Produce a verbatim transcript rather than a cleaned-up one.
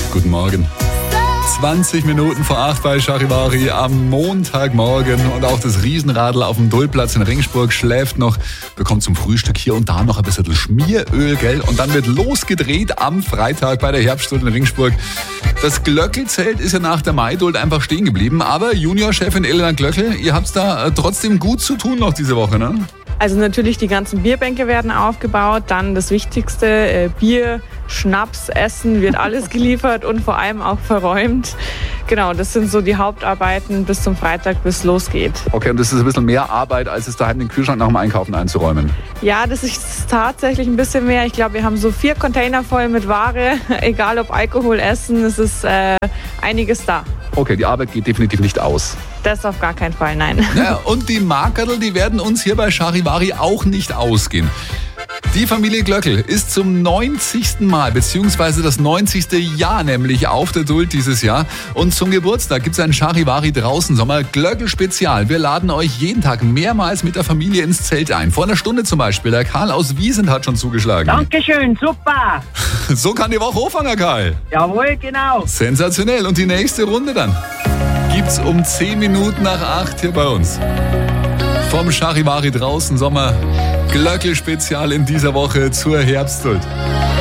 Guten Morgen. zwanzig Minuten vor acht bei Charivari am Montagmorgen und auch das Riesenradl auf dem Dullplatz in Ringsburg schläft noch, bekommt zum Frühstück hier und da noch ein bisschen Schmieröl, gell? Und dann wird losgedreht am Freitag bei der Herbststunde in Ringsburg. Das Glöckelzelt ist ja nach der Maiduld einfach stehen geblieben, aber Juniorchefin Elena Glöckel, ihr habt's da trotzdem gut zu tun noch diese Woche, ne? Also natürlich die ganzen Bierbänke werden aufgebaut, dann das Wichtigste, äh, Bier, Schnaps, Essen wird alles geliefert und vor allem auch verräumt. Genau, das sind so die Hauptarbeiten bis zum Freitag, bis es losgeht. Okay, und das ist ein bisschen mehr Arbeit, als es daheim den Kühlschrank nach dem Einkaufen einzuräumen. Ja, das ist tatsächlich ein bisschen mehr. Ich glaube, wir haben so vier Container voll mit Ware, egal ob Alkohol, Essen, es ist äh, einiges da. Okay, die Arbeit geht definitiv nicht aus. Das auf gar keinen Fall, nein. Ja, und die Markerl, die werden uns hier bei Charivari auch nicht ausgehen. Die Familie Glöckel ist zum neunzigsten Mal, beziehungsweise das neunzigste Jahr nämlich auf der Duld dieses Jahr. Und zum Geburtstag gibt es ein Charivari draußen Sommer Glöckel Spezial. Wir laden euch jeden Tag mehrmals mit der Familie ins Zelt ein. Vor einer Stunde zum Beispiel. Der Karl aus Wiesent hat schon zugeschlagen. Dankeschön, super. So kann die Woche anfangen, Karl. Jawohl, genau. Sensationell. Und die nächste Runde dann gibt's um zehn Minuten nach acht hier bei uns. Vom Charivari draußen Sommer Glöckel Spezial in dieser Woche zur Herbstduld.